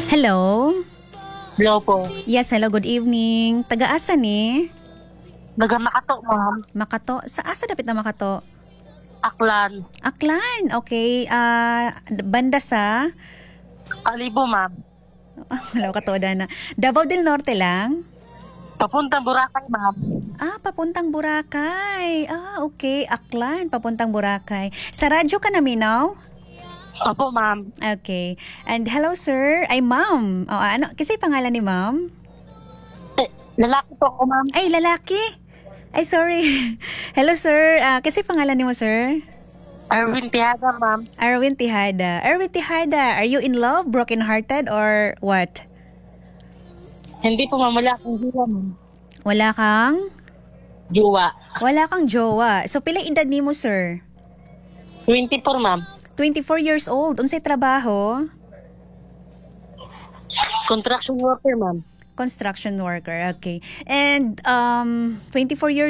Hello? Hello po. Yes, hello, good evening. Taga-asa ni? Makato, ma'am. Makato. Sa asa dapit na Makato? Aklan. Aklan, okay. Banda sa? Alibo, ma'am. Wala ka to, Dana. Davao del Norte lang? Papuntang Boracay, ma'am. Papuntang Boracay. Okay. Aklan, papuntang Boracay. Sa radyo ka na, Minaw? Opo, ma'am. Okay. And hello, sir. Ay, ma'am. Kasi pangalan ni ma'am? Lalaki po ako, ma'am. Ay, lalaki. Ay, sorry. Hello, sir. Kasi pangalan ni mo, sir? Arwin Tiaga, ma'am. Arwin Tejada. Arwin Tejada, are you in love, broken-hearted, or what? Hindi po, ma'am. Wala akong jowa, ma'am. Wala kang? Jowa. Wala kang jowa. So, pila edad ni mo, sir? 24, ma'am. 24 years old. Unsay trabaho? Construction worker, ma'am. Construction worker. Okay. And 24 years